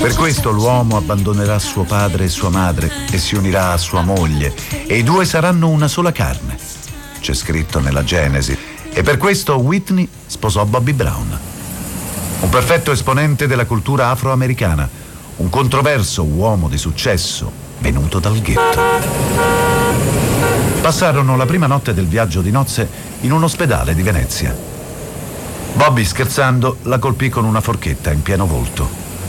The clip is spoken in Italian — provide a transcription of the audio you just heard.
Per questo l'uomo abbandonerà suo padre e sua madre e si unirà a sua moglie, e i due saranno una sola carne. C'è scritto nella Genesi. E per questo Whitney sposò Bobby Brown. Un perfetto esponente della cultura afroamericana, un controverso uomo di successo venuto dal ghetto. Passarono la prima notte del viaggio di nozze in un ospedale di Venezia. Bobby, scherzando, la colpì con una forchetta in pieno volto.